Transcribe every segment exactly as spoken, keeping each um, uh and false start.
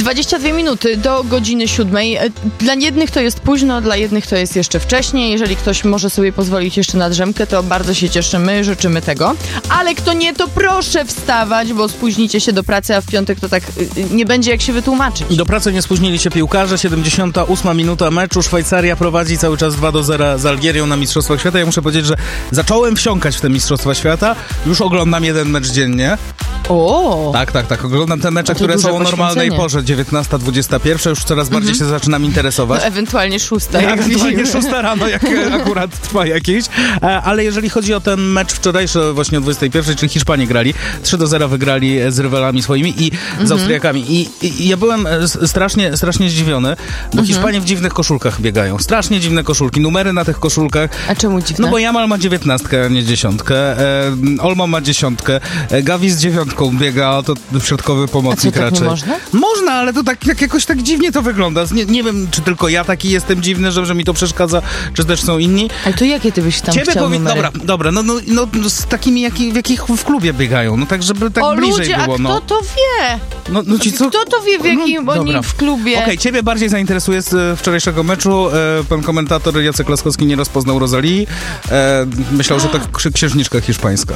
dwadzieścia dwie minuty do godziny siódmej. Dla jednych to jest późno, dla jednych to jest jeszcze wcześniej. Jeżeli ktoś może sobie pozwolić jeszcze na drzemkę, to bardzo się cieszymy, życzymy tego. Ale kto nie, to proszę wstawać, bo spóźnicie się do pracy, a w piątek to tak nie będzie jak się wytłumaczyć. Do pracy nie spóźnili się piłkarze. siedemdziesiąta ósma minuta meczu. Szwajcaria prowadzi cały czas dwa do zera z Algierią na Mistrzostwach Świata. Ja muszę powiedzieć, że zacząłem wsiąkać w te Mistrzostwa Świata. Już oglądam jeden mecz dziennie. O! Tak, tak, tak. Oglądam te mecze, które są o normalnej porze. dziewiętnasta dwudziesta pierwsza. Już coraz bardziej mm-hmm. się zaczynam interesować. No, ewentualnie szósta. Jak ewentualnie widzimy. szósta rano, jak akurat trwa jakiś. Ale jeżeli chodzi o ten mecz wczorajszy, właśnie o dwudziestej pierwszej, czyli Hiszpanie grali. trzy do zera wygrali z rywalami swoimi i mm-hmm. z Austriakami. I, I ja byłem strasznie, strasznie zdziwiony, bo mm-hmm. Hiszpanie w dziwnych koszulkach biegają. Strasznie dziwne koszulki. Numery na tych koszulkach. A czemu dziwne? No bo Jamal ma dziewiętnastkę, a nie dziesiątkę. E, Olmo ma dziesiątkę. E, Gavi z dziewiątką biega, to środkowy pomocnik a co, raczej. Tak nie można? Można, ale to tak jak, jakoś tak dziwnie to wygląda. Nie, nie wiem, czy tylko ja taki jestem dziwny, że, że mi to przeszkadza, czy też są inni. Ale to jakie ty byś tam Ciebie chciał powie... numery? Dobra, dobra, no, no, no z takimi, jaki, w jakich w klubie biegają. No tak, żeby tak o, bliżej ludzie, było. a kto no. to wie? No, no ci co? Kto to wie, w jakim no, oni w klubie? Okej, okay, ciebie bardziej zainteresuje z wczorajszego meczu. E, pan komentator Jacek Laskowski nie rozpoznał Rozalii. E, myślał, że to k- księżniczka hiszpańska.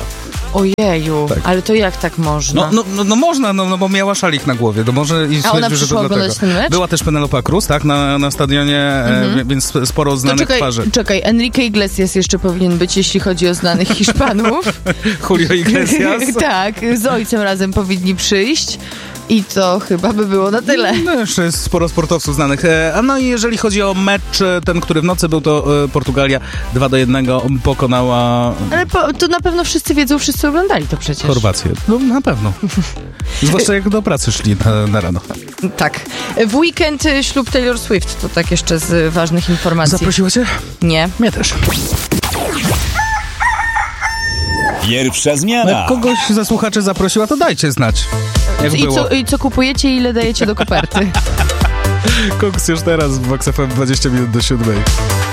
Ojeju, tak. Ale to jak tak można? No, no, no, no można, no, no bo miała szalik na głowie. To może i a ona że przyszła to oglądać ten mecz? Była też Penelope Cruz, tak, na, na stadionie, mm-hmm. e, więc sporo znanych to czekaj, twarzy. Czekaj, Enrique Iglesias jeszcze powinien być, jeśli chodzi o znanych Hiszpanów. Julio Iglesias. Tak, z ojcem razem powinni przyjść. I to chyba by było na tyle. No, jeszcze jest sporo sportowców znanych. A no i jeżeli chodzi o mecz, ten, który w nocy był, to Portugalia dwa do jednego pokonała... Ale po, to na pewno wszyscy wiedzą, wszyscy oglądali to przecież. Chorwację. No na pewno. Zwłaszcza jak do pracy szli na, na rano. Tak. W weekend ślub Taylor Swift, to tak jeszcze z ważnych informacji. Zaprosiła cię? Nie. Mnie też. Pierwsza zmiana. Jak kogoś ze słuchaczy zaprosiła, to dajcie znać. Jak I, było. Co, I co kupujecie i ile dajecie do koperty? Koks już teraz w Vox F M dwadzieścia minut do siódmej.